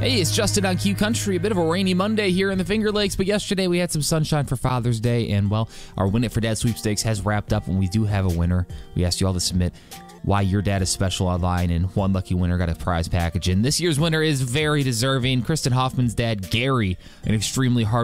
Hey, it's Justin on Q Country. A bit of a rainy Monday here in the Finger Lakes, but yesterday we had some sunshine for Father's Day, and, well, our Win It for Dad sweepstakes has wrapped up, and we do have a winner. We asked you all to submit why your dad is special online, and one lucky winner got a prize package. And this year's winner is very deserving. Kristen Hoffman's dad, Gary, an extremely hard